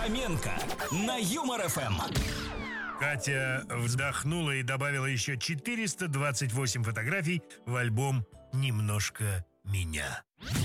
Фоменко на Юмор ФМ. Катя вздохнула и добавила еще 428 фотографий в альбом «Немножко меня».